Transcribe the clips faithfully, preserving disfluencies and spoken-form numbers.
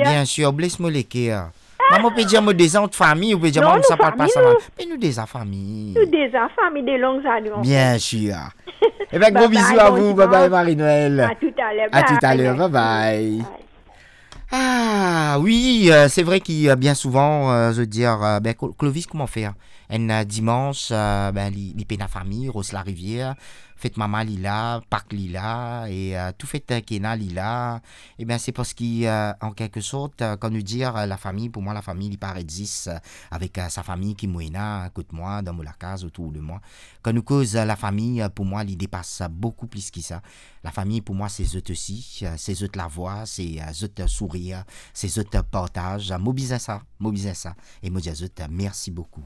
Bien sûr, blesse-moi les cœurs. Maman peut dire moi des ans de famille ou peut dire maman ça parle pas ça. Mais nous des en famille. Nous des en famille des longues années. Bien sûr. Eh bien, gros bisous à vous. Bye bye Marie-Noël. À tout à l'heure. À tout à l'heure. Bye bye. Ah oui, euh, c'est vrai qu'il y a bien souvent, euh, je veux dire, euh, ben, Clovis, comment faire? Un euh, dimanche, euh, ben, il peine la famille, Rose la rivière, fête maman lila, parc lila, et euh, tout fait euh, Kena lila. Et bien c'est parce qu'en euh, quelque sorte, euh, quand nous dire euh, la famille, pour moi la famille, il paraît existe euh, avec euh, sa famille qui mouina à côté de moi, dans la case autour de moi. Quand nous cause euh, la famille, euh, pour moi, il dépasse beaucoup plus que ça. La famille, pour moi, c'est eux aussi, euh, c'est eux la voix, c'est eux euh, sourire, c'est eux partage. Mobilisez ça, mobilisez ça. Et moi, je dis à eux, merci beaucoup.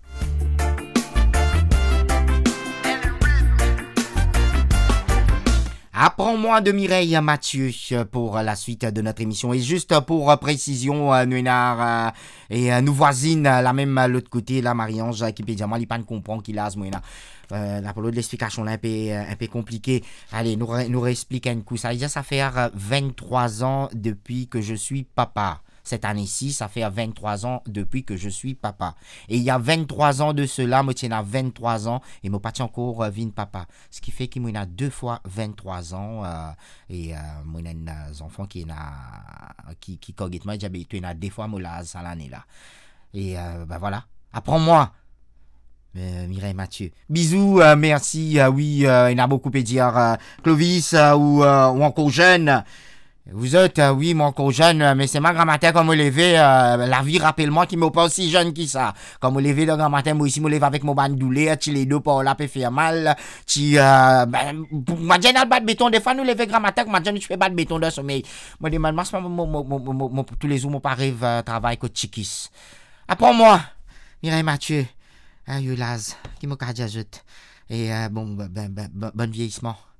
Apprends-moi de Mireille Mathieu pour la suite de notre émission. Et juste pour précision, Nouinard et nos voisines, la même l'autre côté, la Marie-Ange, qui peut dire, moi, il pas comprendre qu'il a ce moyen. Euh, la parole de l'explication là un peu, un peu compliqué. Allez, nous, nous réexplique un coup. Ça veut dire ça fait vingt-trois ans depuis que je suis papa. Cette année-ci, ça fait vingt-trois ans depuis que je suis papa. Et il y a vingt-trois ans de cela, je tiens à vingt-trois ans et je pas encore euh, vin papa. Ce qui fait qu'il y a deux fois vingt-trois ans euh, et euh, moi j'ai des enfants qui ont qui qui cogent moi j'ai eu deux fois moi ça l'année là. Et euh, ben voilà, apprends-moi. Euh, Mireille Mathieu. Bisous, euh, merci. Euh, oui, euh, il y en a beaucoup à dire. Euh, Clovis euh, ou, euh, ou encore jeune. Vous êtes, euh, oui, mon encore jeune, mais c'est ma grand-mère comme me lever, euh, la vie, rappelle-moi, qui m'est pas aussi jeune que ça. Comme me lever de grand-mère, moi ici, me lever avec mon bandoulé, tu les deux pour la peut faire mal, tu, euh, ben, moi, j'ai le bas de béton, des fois, nous lever grand-mère, moi, j'ai je fais pas de béton de sommeil. Moi, des moi, tous les jours, mon père rêve, euh, travail, que chiquis. Apprends-moi, Mireille Mathieu, hein, Yolaz, qui m'a dit, et, euh, bon, ben, ben, ben, bon vieillissement.